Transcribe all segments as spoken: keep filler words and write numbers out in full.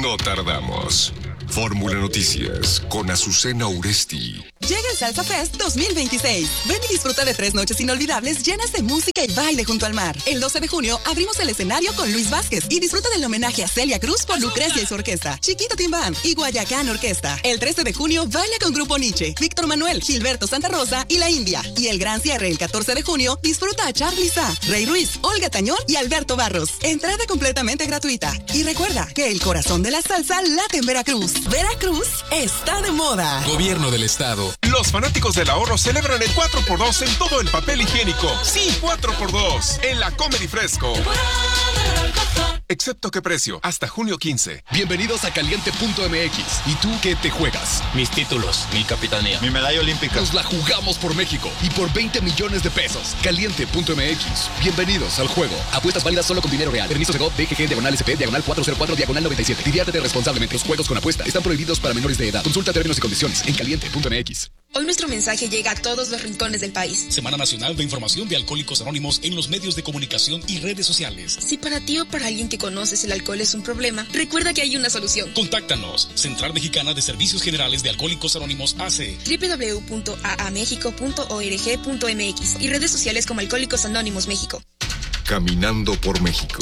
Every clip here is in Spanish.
No tardamos. Fórmula Noticias con Azucena Uresti. Llega el Salsa Fest dos mil veintiséis. Ven y disfruta de tres noches inolvidables llenas de música y baile junto al mar. El doce de junio abrimos el escenario con Luis Vázquez y disfruta del homenaje a Celia Cruz por Lucrecia y su orquesta, Chiquito Timbán y Guayacán Orquesta. El trece de junio baila con Grupo Nietzsche, Víctor Manuel, Gilberto Santa Rosa y La India. Y el gran cierre el catorce de junio disfruta a Charly Sá, Rey Ruiz, Olga Tañón y Alberto Barros. Entrada completamente gratuita. Y recuerda que el corazón de la salsa late en Veracruz. Veracruz está de moda. Gobierno del Estado. Los fanáticos del ahorro celebran el cuatro por dos en todo el papel higiénico. Sí, cuatro por dos en la Comedy Fresco. Excepto qué precio, hasta junio quince. Bienvenidos a Caliente punto M X. ¿Y tú qué te juegas? Mis títulos, mi capitanía, mi medalla olímpica. Nos la jugamos por México y por veinte millones de pesos. Caliente punto M X. Bienvenidos al juego. Apuestas válidas solo con dinero real. Permiso Segov, D G G, diagonal S P, diagonal cuatro cero cuatro, diagonal noventa y siete. Diviértete responsablemente. Los juegos con apuesta están prohibidos para menores de edad. Consulta términos y condiciones en Caliente punto M X. Hoy nuestro mensaje llega a todos los rincones del país. Semana Nacional de Información de Alcohólicos Anónimos en los medios de comunicación y redes sociales. Si para ti o para alguien que conoces el alcohol es un problema, recuerda que hay una solución. Contáctanos. Central Mexicana de Servicios Generales de Alcohólicos Anónimos A C. doble u doble u doble u punto a a mexico punto org punto m x y redes sociales como Alcohólicos Anónimos México. Caminando por México.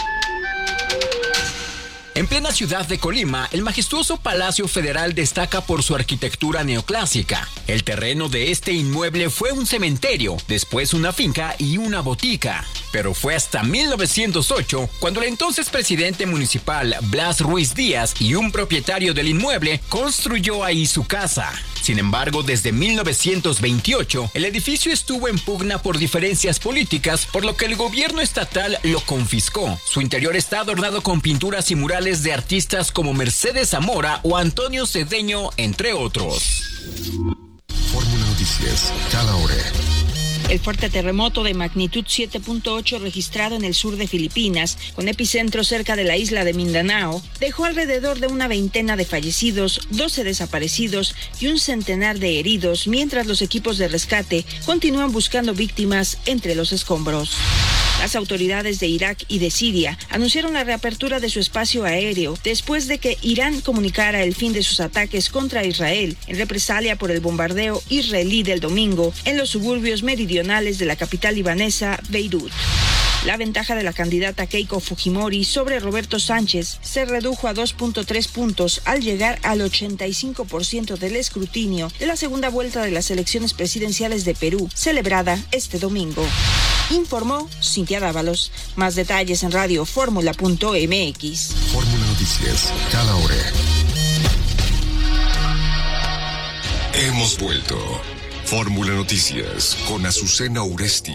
En plena ciudad de Colima, el majestuoso Palacio Federal destaca por su arquitectura neoclásica. El terreno de este inmueble fue un cementerio, después una finca y una botica. Pero fue hasta mil novecientos ocho cuando el entonces presidente municipal Blas Ruiz Díaz y un propietario del inmueble construyó ahí su casa. Sin embargo, desde mil novecientos veintiocho, el edificio estuvo en pugna por diferencias políticas, por lo que el gobierno estatal lo confiscó. Su interior está adornado con pinturas y murales de artistas como Mercedes Zamora o Antonio Cedeño, entre otros. Fórmula Noticias, cada hora. El fuerte terremoto de magnitud siete punto ocho registrado en el sur de Filipinas, con epicentro cerca de la isla de Mindanao, dejó alrededor de una veintena de fallecidos, doce desaparecidos y un centenar de heridos, mientras los equipos de rescate continúan buscando víctimas entre los escombros. Las autoridades de Irak y de Siria anunciaron la reapertura de su espacio aéreo después de que Irán comunicara el fin de sus ataques contra Israel en represalia por el bombardeo israelí del domingo en los suburbios meridionales de la capital libanesa, Beirut. La ventaja de la candidata Keiko Fujimori sobre Roberto Sánchez se redujo a dos punto tres puntos al llegar al ochenta y cinco por ciento del escrutinio de la segunda vuelta de las elecciones presidenciales de Perú, celebrada este domingo. Informó Cintia Dávalos. Más detalles en radio fórmula punto m x. Fórmula Noticias, cada hora. Hemos vuelto. Fórmula Noticias con Azucena Uresti.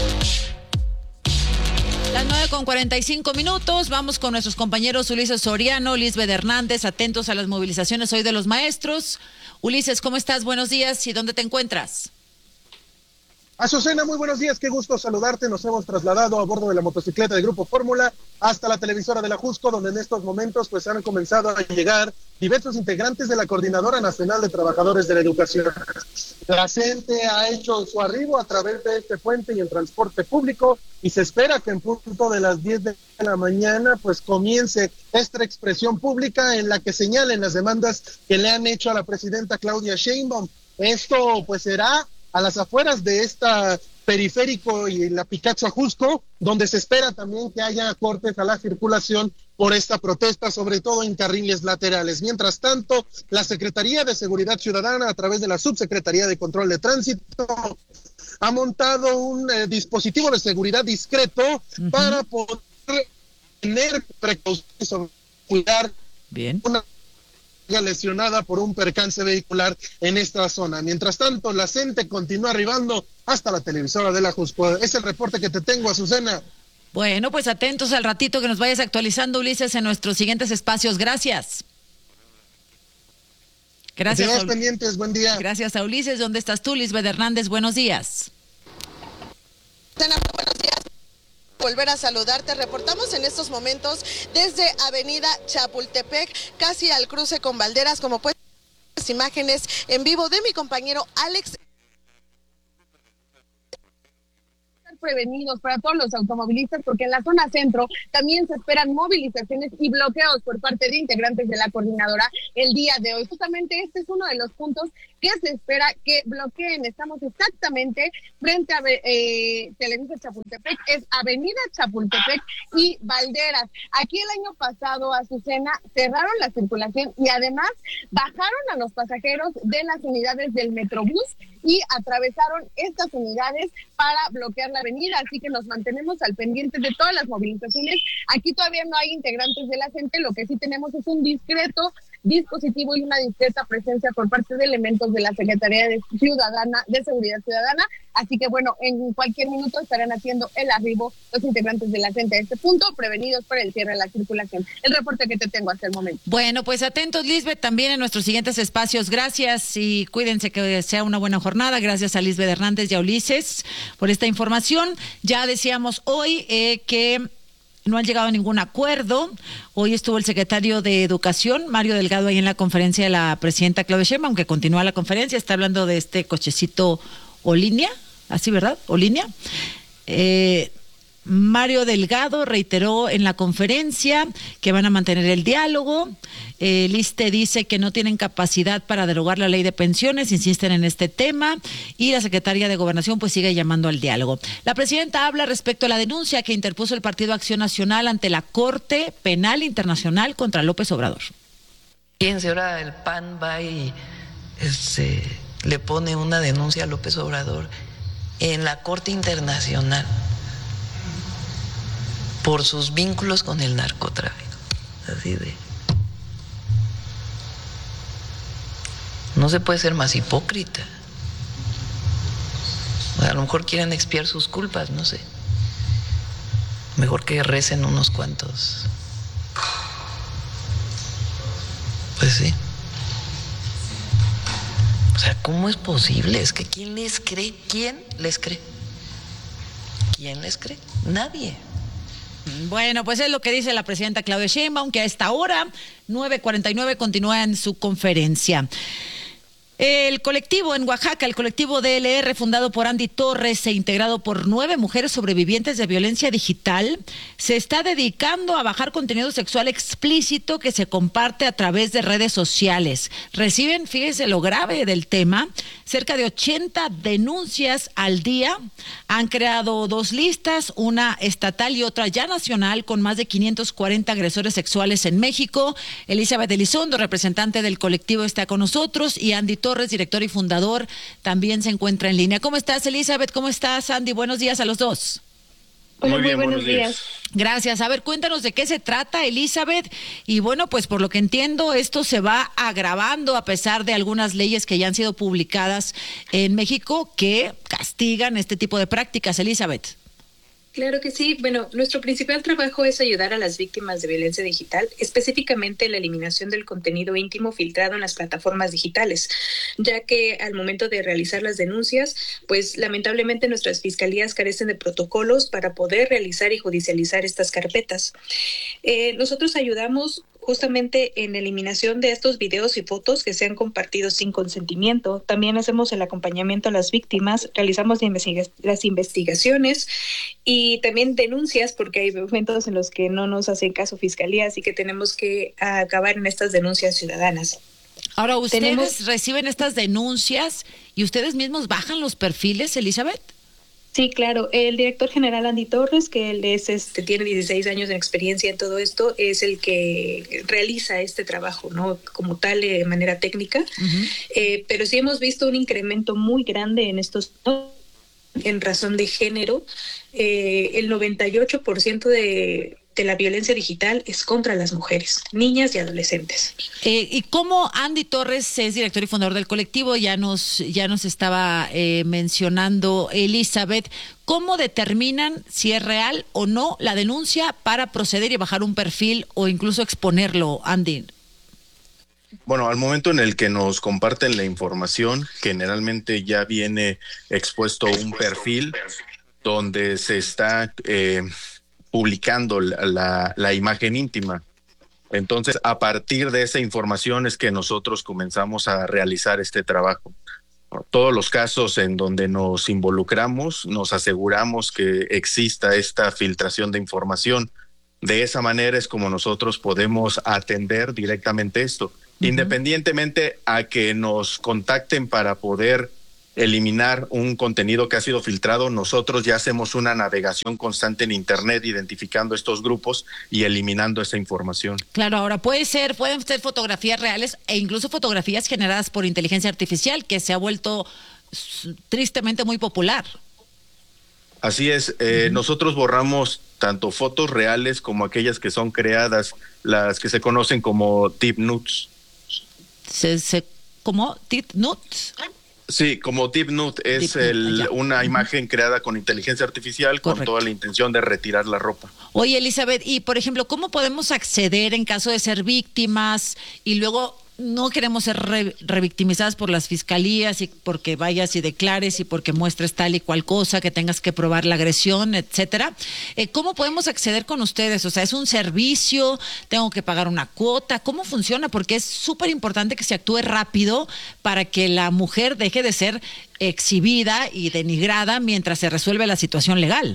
Las nueve con cuarenta y cinco minutos, vamos con nuestros compañeros Ulises Soriano, Lisbeth Hernández, atentos a las movilizaciones hoy de los maestros. Ulises, ¿cómo estás? Buenos días, ¿y dónde te encuentras? Azucena, muy buenos días, qué gusto saludarte. Nos hemos trasladado a bordo de la motocicleta del Grupo Fórmula hasta la televisora de la Jusco, donde en estos momentos pues han comenzado a llegar diversos integrantes de la Coordinadora Nacional de Trabajadores de la Educación. La gente ha hecho su arribo a través de este puente y el transporte público, y se espera que en punto de las diez de la mañana pues comience esta expresión pública en la que señalen las demandas que le han hecho a la presidenta Claudia Sheinbaum. Esto pues será a las afueras de esta periférico y la Picacho Jusco, donde se espera también que haya cortes a la circulación por esta protesta, sobre todo en carriles laterales. Mientras tanto, la Secretaría de Seguridad Ciudadana, a través de la Subsecretaría de Control de Tránsito, ha montado un eh, dispositivo de seguridad discreto uh-huh. para poder tener precauciones sobre cuidar Bien. una lesionada por un percance vehicular en esta zona. Mientras tanto, la gente continúa arribando hasta la televisora de la Jusco. Es el reporte que te tengo, Azucena. Bueno, pues atentos al ratito que nos vayas actualizando, Ulises, en nuestros siguientes espacios. Gracias. Gracias. Estamos pendientes, buen día. Gracias a Ulises. ¿Dónde estás tú, Lisbeth Hernández? Buenos días. Buenos días. Volver a saludarte. Reportamos en estos momentos desde Avenida Chapultepec, casi al cruce con Valderas, como pueden ver las imágenes en vivo de mi compañero Alex. prevenidos para todos los automovilistas, porque en la zona centro también se esperan movilizaciones y bloqueos por parte de integrantes de la coordinadora el día de hoy. Justamente este es uno de los puntos que se espera que bloqueen. Estamos exactamente frente a eh, Televisa Chapultepec, es Avenida Chapultepec y Valderas. Aquí el año pasado, Azucena, cerraron la circulación y además bajaron a los pasajeros de las unidades del Metrobús y atravesaron estas unidades para bloquear la avenida, así que nos mantenemos al pendiente de todas las movilizaciones. Aquí todavía no hay integrantes de la gente, lo que sí tenemos es un discreto dispositivo y una discreta presencia por parte de elementos de la Secretaría de Ciudadana, de Seguridad Ciudadana, así que bueno, en cualquier minuto estarán haciendo el arribo los integrantes de la gente a este punto, prevenidos por el cierre de la circulación. El reporte que te tengo hasta el momento. Bueno, pues atentos, Lisbeth, también en nuestros siguientes espacios. Gracias y cuídense, que sea una buena jornada. Gracias a Lisbeth Hernández y a Ulises por esta información. Ya decíamos hoy eh, que no han llegado a ningún acuerdo. Hoy estuvo el secretario de Educación, Mario Delgado, ahí en la conferencia de la presidenta Claudia Sheinbaum, aunque continúa la conferencia. Está hablando de este cochecito Olinia, así, ¿verdad? Olinia. Eh, Mario Delgado reiteró en la conferencia que van a mantener el diálogo. El I S S S T E dice que no tienen capacidad para derogar la ley de pensiones, insisten en este tema, y la secretaria de Gobernación pues sigue llamando al diálogo. La presidenta habla respecto a la denuncia que interpuso el Partido Acción Nacional ante la Corte Penal Internacional contra López Obrador. Fíjense, ahora el P A N va y este, le pone una denuncia a López Obrador en la Corte Internacional por sus vínculos con el narcotráfico. Así de... No se puede ser más hipócrita. A lo mejor quieren expiar sus culpas, no sé. Mejor que recen unos cuantos. Pues sí. O sea, ¿cómo es posible? Es que ¿quién les cree? ¿Quién les cree? ¿Quién les cree? Nadie. Bueno, pues es lo que dice la presidenta Claudia Sheinbaum, que a esta hora, nueve cuarenta y nueve, continúa en su conferencia. El colectivo en Oaxaca, el colectivo D L R, fundado por Andy Torres e integrado por nueve mujeres sobrevivientes de violencia digital, se está dedicando a bajar contenido sexual explícito que se comparte a través de redes sociales. Reciben, fíjese lo grave del tema, cerca de ochenta denuncias al día. Han creado dos listas, una estatal y otra ya nacional, con más de quinientos cuarenta agresores sexuales en México. Elizabeth Elizondo, representante del colectivo, está con nosotros, y Andy Torres, Torres, director y fundador, también se encuentra en línea. ¿Cómo estás, Elizabeth? ¿Cómo estás, Andy? Buenos días a los dos. Hola, muy, bien, muy buenos, buenos días. días. Gracias. A ver, cuéntanos de qué se trata, Elizabeth. Y bueno, pues por lo que entiendo, esto se va agravando a pesar de algunas leyes que ya han sido publicadas en México que castigan este tipo de prácticas, Elizabeth. Claro que sí. Bueno, nuestro principal trabajo es ayudar a las víctimas de violencia digital, específicamente la eliminación del contenido íntimo filtrado en las plataformas digitales, ya que al momento de realizar las denuncias, pues lamentablemente nuestras fiscalías carecen de protocolos para poder realizar y judicializar estas carpetas. Eh, nosotros ayudamos justamente en eliminación de estos videos y fotos que sean compartidos sin consentimiento. También hacemos el acompañamiento a las víctimas, realizamos las investigaciones y también denuncias, porque hay momentos en los que no nos hacen caso fiscalía, así que tenemos que acabar en estas denuncias ciudadanas. Ahora, ¿ustedes Tenemos... reciben estas denuncias y ustedes mismos bajan los perfiles, Elizabeth? Sí, claro. El director general Andy Torres, que él es, este, tiene dieciséis años de experiencia en todo esto, es el que realiza este trabajo, ¿no? Como tal, de manera técnica. Uh-huh. Eh, pero sí hemos visto un incremento muy grande en estos, ¿no? En razón de género. Eh, el noventa y ocho por ciento de de la violencia digital es contra las mujeres, niñas y adolescentes. Eh, y como Andy Torres es director y fundador del colectivo, ya nos, ya nos estaba eh, mencionando Elizabeth, ¿cómo determinan si es real o no la denuncia para proceder y bajar un perfil o incluso exponerlo, Andy? Bueno, al momento en el que nos comparten la información, generalmente ya viene expuesto un perfil donde se está eh, publicando la, la, la imagen íntima. Entonces, a partir de esa información es que nosotros comenzamos a realizar este trabajo. todos los casos en donde nos involucramos, nos aseguramos que exista esta filtración de información. De esa manera es como nosotros podemos atender directamente esto, uh-huh. independientemente a que nos contacten para poder eliminar un contenido que ha sido filtrado. Nosotros ya hacemos una navegación constante en Internet identificando estos grupos y eliminando esa información. Claro, ahora puede ser, pueden ser fotografías reales e incluso fotografías generadas por inteligencia artificial, que se ha vuelto tristemente muy popular. Así es, eh, uh-huh. nosotros borramos tanto fotos reales como aquellas que son creadas, las que se conocen como tip nudes. ¿Se, se, ¿Cómo? ¿Tip nudes? Sí, como tip nude es tip el, nude, una uh-huh. imagen creada con inteligencia artificial. Correcto. Con toda la intención de retirar la ropa. Oye, Elizabeth, y por ejemplo, ¿cómo podemos acceder en caso de ser víctimas y luego no queremos ser re, revictimizadas por las fiscalías y porque vayas y declares y porque muestres tal y cual cosa, que tengas que probar la agresión, etcétera? Eh, ¿Cómo podemos acceder con ustedes? O sea, ¿es un servicio? ¿Tengo que pagar una cuota? ¿Cómo funciona? Porque es súper importante que se actúe rápido para que la mujer deje de ser exhibida y denigrada mientras se resuelve la situación legal.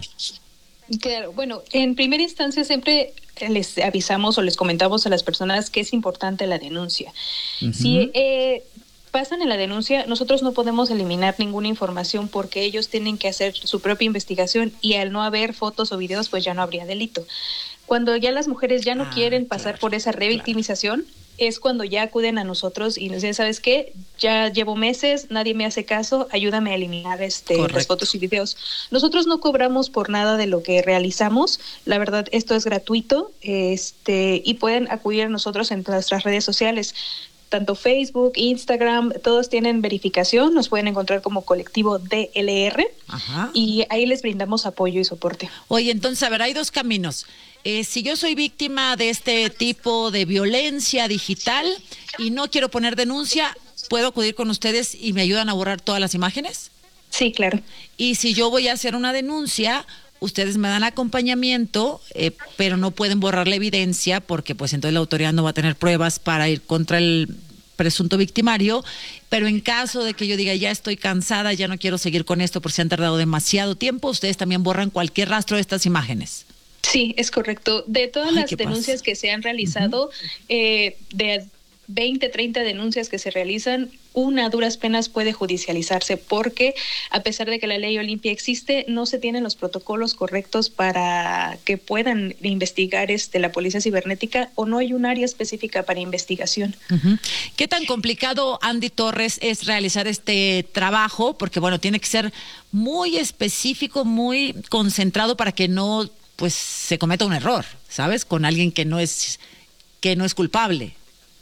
Claro, bueno, en primera instancia siempre les avisamos o les comentamos a las personas que es importante la denuncia. Uh-huh. Si eh, pasan en la denuncia, nosotros no podemos eliminar ninguna información porque ellos tienen que hacer su propia investigación y al no haber fotos o videos, pues ya no habría delito. Cuando ya las mujeres ya no ah, quieren pasar claro, por esa revictimización, claro. es cuando ya acuden a nosotros y nos dicen, ¿sabes qué? Ya llevo meses, nadie me hace caso, ayúdame a eliminar este, las fotos y videos. Nosotros no cobramos por nada de lo que realizamos, la verdad esto es gratuito, este, y pueden acudir a nosotros en nuestras redes sociales. Tanto Facebook, Instagram, todos tienen verificación, nos pueden encontrar como colectivo D L R. Ajá. Y ahí les brindamos apoyo y soporte. Oye, entonces, a ver, hay dos caminos. Eh, si yo soy víctima de este tipo de violencia digital y no quiero poner denuncia, ¿puedo acudir con ustedes y me ayudan a borrar todas las imágenes? Sí, claro. Y si yo voy a hacer una denuncia, ustedes me dan acompañamiento, eh, pero no pueden borrar la evidencia porque pues entonces la autoridad no va a tener pruebas para ir contra el presunto victimario, pero en caso de que yo diga ya estoy cansada, ya no quiero seguir con esto porque se han tardado demasiado tiempo, ustedes también borran cualquier rastro de estas imágenes. Sí, es correcto. De todas Ay, las denuncias pasa? que se han realizado, uh-huh. eh, de veinte, treinta denuncias que se realizan, una a duras penas puede judicializarse porque a pesar de que la ley Olimpia existe, no se tienen los protocolos correctos para que puedan investigar este, la policía cibernética o no hay un área específica para investigación. Uh-huh. ¿Qué tan complicado, Andy Torres, es realizar este trabajo? Porque bueno, tiene que ser muy específico, muy concentrado para que no pues se cometa un error, ¿sabes? Con alguien que no es que no es culpable.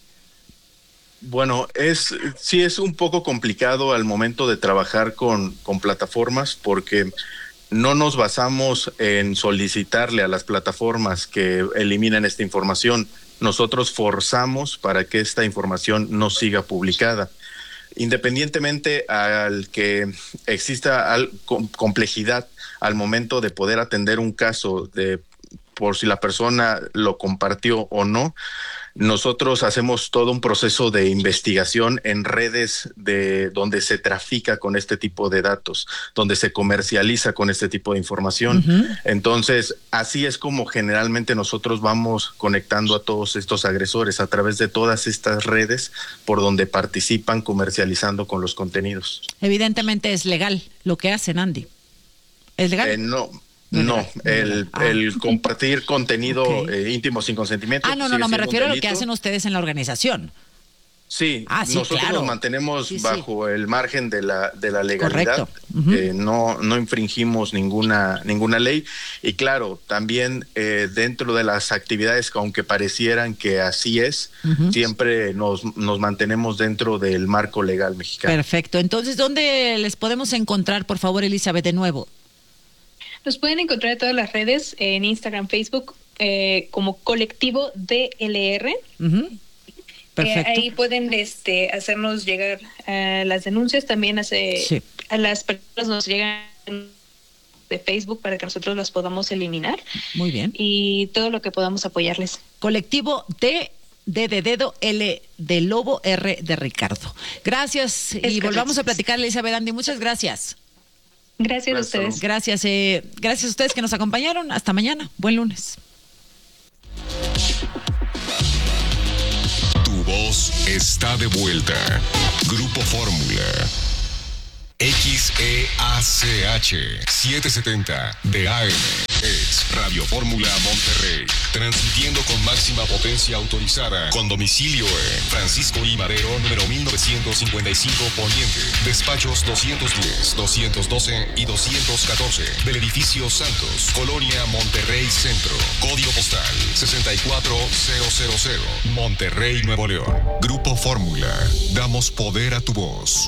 Bueno, es sí es un poco complicado al momento de trabajar con, con plataformas porque no nos basamos en solicitarle a las plataformas que eliminen esta información. Nosotros forzamos para que esta información no siga publicada. Independientemente al que exista al, com, complejidad al momento de poder atender un caso de por si la persona lo compartió o no, nosotros hacemos todo un proceso de investigación en redes de donde se trafica con este tipo de datos, donde se comercializa con este tipo de información. Uh-huh. Entonces, así es como generalmente nosotros vamos conectando a todos estos agresores a través de todas estas redes por donde participan comercializando con los contenidos. Evidentemente es legal lo que hacen, Andy. ¿Es legal? Eh, no. No, el, ah. el compartir contenido okay. eh, íntimo sin consentimiento. Ah, no, no, no, me refiero a lo que hacen ustedes en la organización. Sí, ah, sí nosotros claro. nos mantenemos sí, bajo sí. el margen de la de la legalidad. Uh-huh. eh, no no infringimos ninguna ninguna ley y claro, también eh, dentro de las actividades que aunque parecieran que así es, uh-huh. siempre nos nos mantenemos dentro del marco legal mexicano. Perfecto. Entonces, ¿dónde les podemos encontrar, por favor, Elizabeth, de nuevo? Nos pueden encontrar en todas las redes, en Instagram, Facebook, eh, como colectivo D L R. Uh-huh. Perfecto. Eh, ahí pueden este, hacernos llegar a las denuncias, también hace, sí. a las personas nos llegan de Facebook para que nosotros las podamos eliminar. Muy bien. Y todo lo que podamos apoyarles. Colectivo D D de dedo, L de lobo, R de Ricardo. Gracias es y volvamos a platicar, Elizabeth Andy. Muchas gracias. Gracias a ustedes. Gracias, eh, gracias a ustedes que nos acompañaron. Hasta mañana. Buen lunes. Tu voz está de vuelta. Grupo Fórmula. X E A C H setecientos setenta de A M. Es Radio Fórmula Monterrey. Transmitiendo con máxima potencia autorizada. Con domicilio en Francisco I. Madero, número mil novecientos cincuenta y cinco Poniente. Despachos doscientos diez, doscientos doce y doscientos catorce. Del edificio Santos, Colonia Monterrey Centro. Código postal sesenta y cuatro mil. Monterrey, Nuevo León. Grupo Fórmula. Damos poder a tu voz.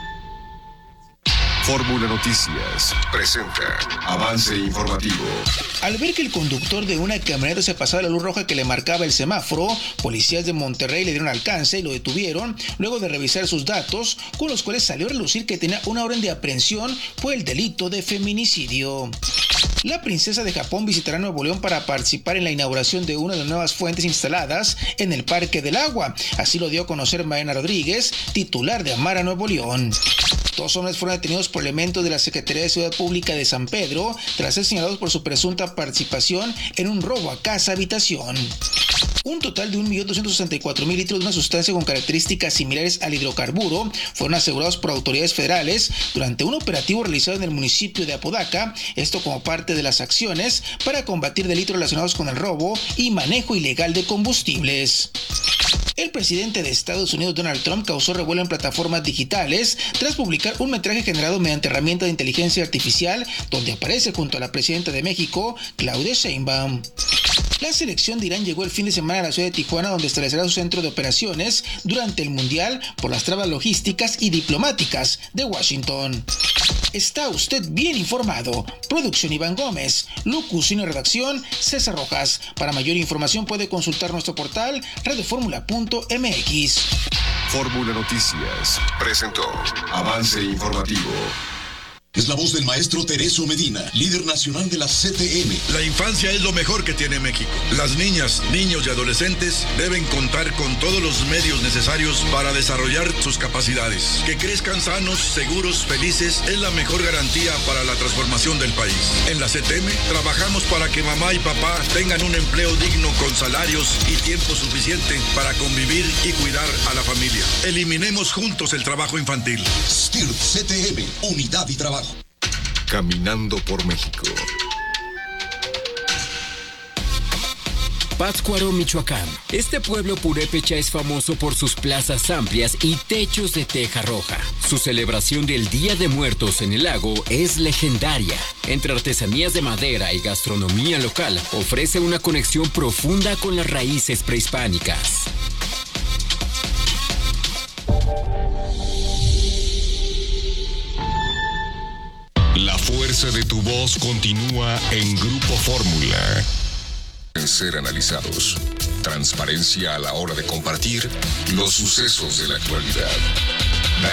Fórmula Noticias presenta avance informativo. Al ver que el conductor de una camioneta se pasaba la luz roja que le marcaba el semáforo, policías de Monterrey le dieron alcance y lo detuvieron luego de revisar sus datos, con los cuales salió a relucir que tenía una orden de aprehensión por el delito de feminicidio. La princesa de Japón visitará Nuevo León para participar en la inauguración de una de las nuevas fuentes instaladas en el Parque del Agua. Así lo dio a conocer Mariana Rodríguez, titular de Amara Nuevo León. Dos hombres fueron detenidos por elementos de la Secretaría de Seguridad Pública de San Pedro tras ser señalados por su presunta participación en un robo a casa-habitación. Un total de un millón doscientos sesenta y cuatro mil litros de una sustancia con características similares al hidrocarburo fueron asegurados por autoridades federales durante un operativo realizado en el municipio de Apodaca, esto como parte de las acciones para combatir delitos relacionados con el robo y manejo ilegal de combustibles. El presidente de Estados Unidos, Donald Trump, causó revuelo en plataformas digitales tras publicar un metraje generado mediante herramienta de inteligencia artificial donde aparece junto a la presidenta de México, Claudia Sheinbaum. La selección de Irán llegó el fin de semana a la ciudad de Tijuana, donde establecerá su centro de operaciones durante el Mundial por las trabas logísticas y diplomáticas de Washington. Está usted bien informado. Producción Iván Gómez, locución y redacción César Rojas. Para mayor información puede consultar nuestro portal radio fórmula punto m x. Fórmula Noticias presentó avance informativo. Es la voz del maestro Tereso Medina, líder nacional de la C T M. La infancia es lo mejor que tiene México. Las niñas, niños y adolescentes deben contar con todos los medios necesarios para desarrollar sus capacidades. Que crezcan sanos, seguros, felices es la mejor garantía para la transformación del país. En la C T M trabajamos para que mamá y papá tengan un empleo digno con salarios y tiempo suficiente para convivir y cuidar a la familia. Eliminemos juntos el trabajo infantil. S T I R P C T M, unidad y trabajo. Caminando por México. Pátzcuaro, Michoacán. Este pueblo purépecha es famoso por sus plazas amplias y techos de teja roja. Su celebración del Día de Muertos en el lago es legendaria. Entre artesanías de madera y gastronomía local, ofrece una conexión profunda con las raíces prehispánicas. La fuerza de tu voz continúa en Grupo Fórmula. En ser analizados. Transparencia a la hora de compartir los sucesos de la actualidad.